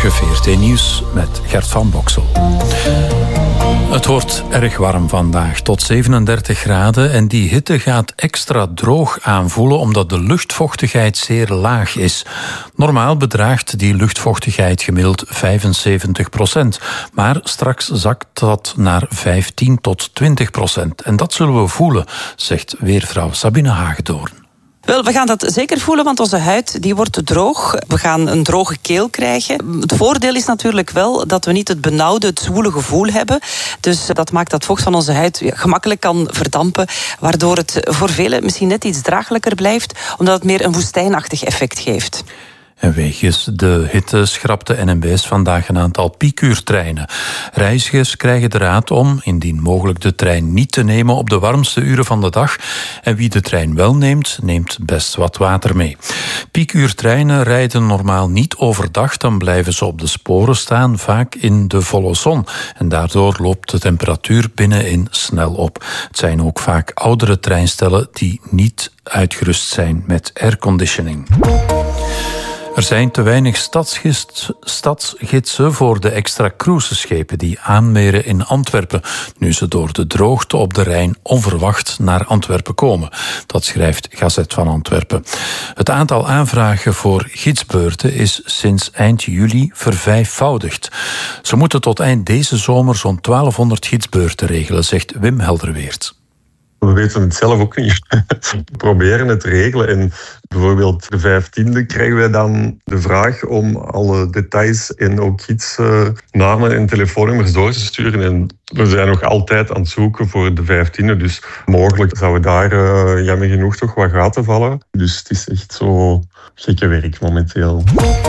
Goedemorgen, VRT Nieuws met Gert van Boksel. Het wordt erg warm vandaag, tot 37 graden. En die hitte gaat extra droog aanvoelen omdat de luchtvochtigheid zeer laag is. Normaal bedraagt die luchtvochtigheid gemiddeld 75%. Maar straks zakt dat naar 15 tot 20%. En dat zullen we voelen, zegt weervrouw Sabine Hagedoorn. Wel, we gaan dat zeker voelen, want onze huid die wordt droog. We gaan een droge keel krijgen. Het voordeel is natuurlijk wel dat we niet het benauwde, het zwoele gevoel hebben. Dus dat maakt dat vocht van onze huid gemakkelijk kan verdampen, waardoor het voor velen misschien net iets draaglijker blijft, omdat het meer een woestijnachtig effect geeft. En wegens de hitte schrapte NMBS vandaag een aantal piekuurtreinen. Reizigers krijgen de raad om, indien mogelijk, de trein niet te nemen op de warmste uren van de dag. En wie de trein wel neemt, neemt best wat water mee. Piekuurtreinen rijden normaal niet overdag, dan blijven ze op de sporen staan, vaak in de volle zon. En daardoor loopt de temperatuur binnenin snel op. Het zijn ook vaak oudere treinstellen die niet uitgerust zijn met airconditioning. Er zijn te weinig stadsgidsen voor de extra cruiseschepen die aanmeren in Antwerpen, nu ze door de droogte op de Rijn onverwacht naar Antwerpen komen. Dat schrijft Gazet van Antwerpen. Het aantal aanvragen voor gidsbeurten is sinds eind juli vervijfvoudigd. Ze moeten tot eind deze zomer zo'n 1200 gidsbeurten regelen, zegt Wim Helderweert. We weten het zelf ook niet. We proberen het te regelen. En bijvoorbeeld de 15e krijgen wij dan de vraag om alle details en ook gidsnamen en telefoonnummers door te sturen. En we zijn nog altijd aan het zoeken voor de 15e. Dus mogelijk zouden daar jammer genoeg toch wat gaten vallen. Dus het is echt zo gekke werk momenteel.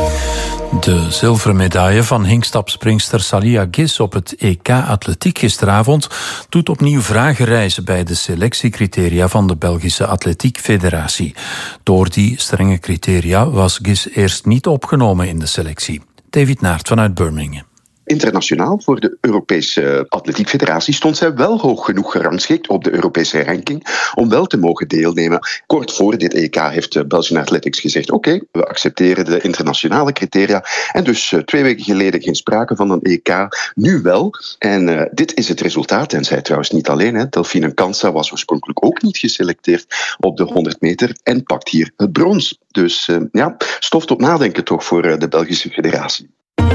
De zilveren medaille van hinkstapspringster Salia Gis op het EK Atletiek gisteravond doet opnieuw vragen rijzen bij de selectiecriteria van de Belgische Atletiek Federatie. Door die strenge criteria was Gis eerst niet opgenomen in de selectie. David Naert vanuit Birmingham. Internationaal voor de Europese Atletiek Federatie stond zij wel hoog genoeg gerangschikt op de Europese ranking om wel te mogen deelnemen. Kort voor dit EK heeft Belgian Athletics gezegd: oké, we accepteren de internationale criteria. En dus 2 weken geleden geen sprake van een EK, nu wel. En dit is het resultaat. En zij trouwens niet alleen. Delphine Kansa was oorspronkelijk ook niet geselecteerd op de 100 meter en pakt hier het brons. Dus stof tot nadenken toch voor de Belgische Federatie.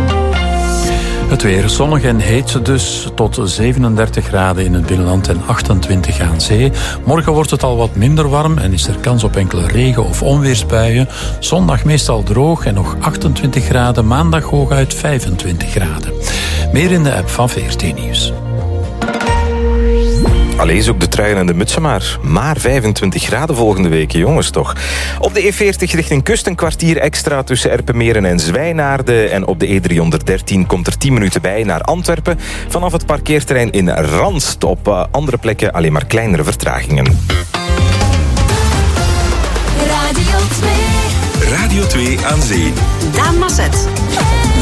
Het weer zonnig en heet dus tot 37 graden in het binnenland en 28 aan zee. Morgen wordt het al wat minder warm en is er kans op enkele regen- of onweersbuien. Zondag meestal droog en nog 28 graden. Maandag hooguit 25 graden. Meer in de app van VRT Nieuws. Allee, zoek de truien en de mutsen maar 25 graden volgende week, jongens toch. Op de E40 richting kust een kwartier extra tussen Erpenmeren en Zwijnaarden. En op de E313 komt er 10 minuten bij naar Antwerpen. Vanaf het parkeerterrein in Ranst. Op andere plekken alleen maar kleinere vertragingen. Radio 2 aan zee. Daan Masset.